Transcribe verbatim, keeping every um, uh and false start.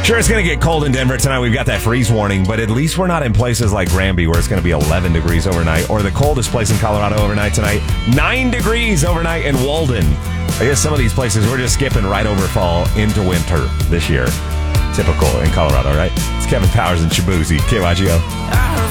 Sure, it's going to get cold in Denver tonight. We've got that freeze warning, but at least we're not in places like Granby where it's going to be eleven degrees overnight, or the coldest place in Colorado overnight tonight, nine degrees overnight in Walden. I guess some of these places we're just skipping right over fall into winter this year. Typical in Colorado, right? It's Kevin Powers and Shabuzi, K Y G O.